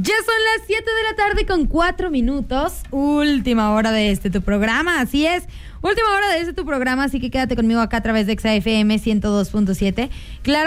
Ya son las 7 de la tarde con 4 minutos. Última hora de tu programa, así es. Última hora de tu programa, así que quédate conmigo acá a través de XFM 102.7. Claro.